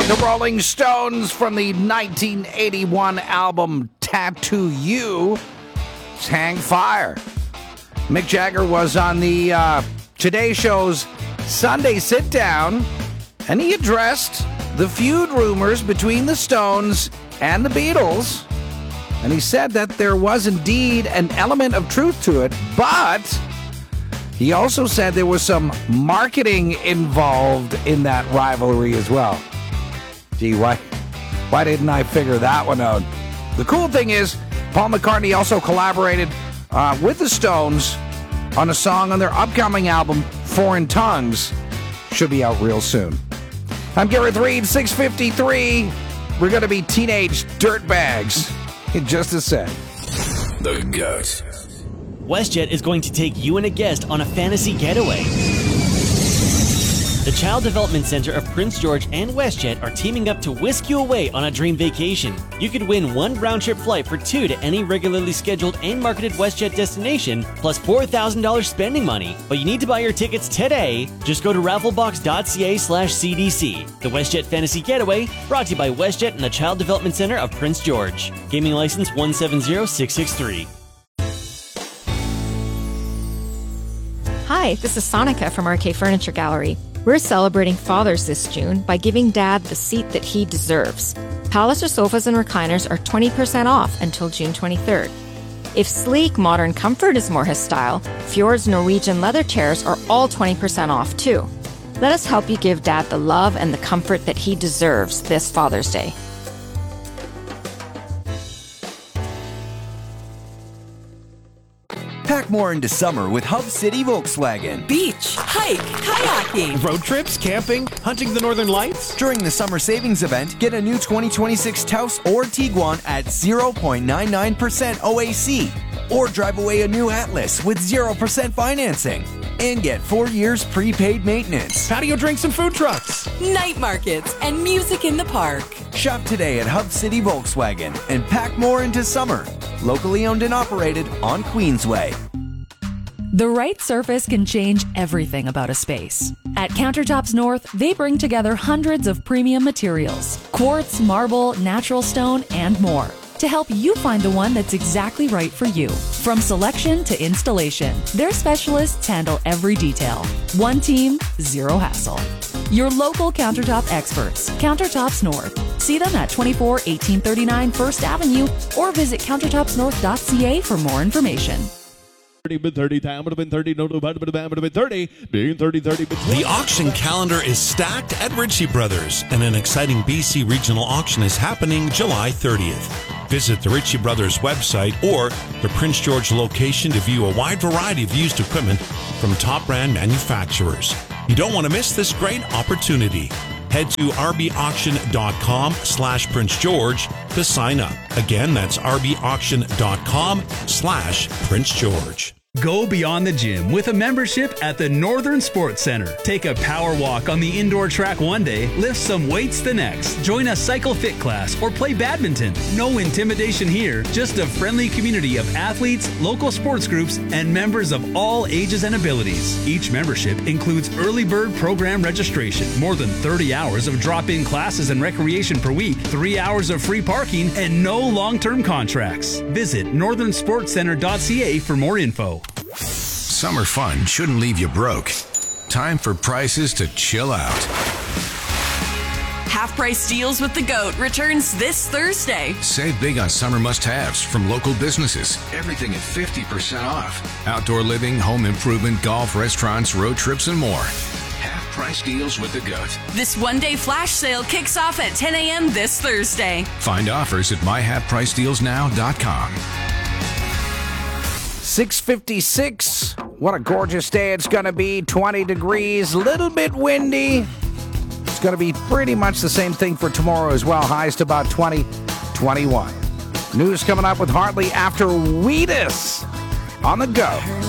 The Rolling Stones from the 1981 album Tattoo You. Hang Fire. Mick Jagger was on the Today Show's Sunday Sit Down, and he addressed the feud rumors between the Stones and the Beatles. And he said that there was indeed an element of truth to it, but he also said there was some marketing involved in that rivalry as well. Gee, why didn't I figure that one out? The cool thing is, Paul McCartney also collaborated with the Stones on a song on their upcoming album, Foreign Tongues. Should be out real soon. I'm Gareth Reed, 653. We're going to be teenage dirtbags in just a sec. The GOAT. WestJet is going to take you and a guest on a fantasy getaway. The Child Development Center of Prince George and WestJet are teaming up to whisk you away on a dream vacation. You could win one round-trip flight for two to any regularly scheduled and marketed WestJet destination, plus $4,000 spending money. But you need to buy your tickets today. Just go to rafflebox.ca/CDC. The WestJet Fantasy Getaway, brought to you by WestJet and the Child Development Center of Prince George. Gaming license 170663. Hi, this is Sonica from RK Furniture Gallery. We're celebrating Father's this June by giving Dad the seat that he deserves. Palliser sofas and recliners are 20% off until June 23rd. If sleek, modern comfort is more his style, Fjord's Norwegian leather chairs are all 20% off too. Let us help you give Dad the love and the comfort that he deserves this Father's Day. Pack more into summer with Hub City Volkswagen. Beach, hike, kayaking. Road trips, camping, hunting the northern lights. During the summer savings event, get a new 2026 Taos or Tiguan at 0.99% OAC. Or drive away a new Atlas with 0% financing. And get 4 years prepaid maintenance. Patio drinks and food trucks. Night markets and music in the park. Shop today at Hub City Volkswagen and pack more into summer. Locally owned and operated on Queensway. The right surface can change everything about a space. At Countertops North, they bring together hundreds of premium materials: quartz, marble, natural stone, and more, to help you find the one that's exactly right for you. From selection to installation, their specialists handle every detail. One team, zero hassle. Your local countertop experts, Countertops North. See them at 24 1839 First Avenue or visit countertopsnorth.ca for more information. The auction calendar is stacked at Ritchie Brothers, and an exciting BC regional auction is happening July 30th. Visit the Ritchie Brothers website or the Prince George location to view a wide variety of used equipment from top brand manufacturers. You don't want to miss this great opportunity. Head to rbauction.com/Prince George to sign up. Again, that's rbauction.com/Prince George. Go beyond the gym with a membership at the Northern Sports Center. Take a power walk on the indoor track one day, lift some weights the next, join a cycle fit class, or play badminton. No intimidation here, just a friendly community of athletes, local sports groups, and members of all ages and abilities. Each membership includes early bird program registration, more than 30 hours of drop-in classes and recreation per week, 3 hours of free parking, and no long-term contracts. Visit northernsportscenter.ca for more info. Summer fun shouldn't leave you broke. Time for prices to chill out. Half Price Deals with the GOAT returns this Thursday. Save big on summer must-haves from local businesses. Everything at 50% off. Outdoor living, home improvement, golf, restaurants, road trips, and more. Half-price deals with the GOAT. This one-day flash sale kicks off at 10 a.m. this Thursday. Find offers at myhalfpricedealsnow.com. 6:56. What a gorgeous day it's going to be. 20 degrees, a little bit windy. It's going to be pretty much the same thing for tomorrow as well. Highs to about 20, 21. News coming up with Hartley after Wheatus on the go.